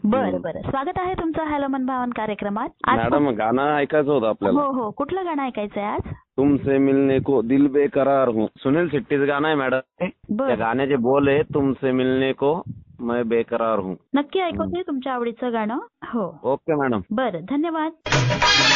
बरं बरं. स्वागत आहे तुमचं हॅलो मन भावन कार्यक्रमात. आज मॅडम गाणं ऐकायचं होतं आपल्याला. हो हो. कुठलं गाणं ऐकायचंय आज? तुमसे मिलने को दिल बेकरार हूँ. सुनील शेट्टीचं गाणं आहे मॅडम. त्या बरं. गाण्याचे बोल आहे तुमसे मिलने को मैं बेकरार हूँ. नक्की ऐकवते तुमच्या आवडीचं गाणं. हो. Okay madam. बरं. धन्यवाद.